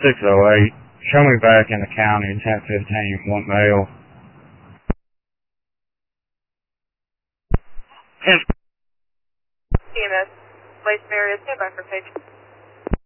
608. Show me back in the county, 1015, 1 male. EMS, Waste area, stand by for patient.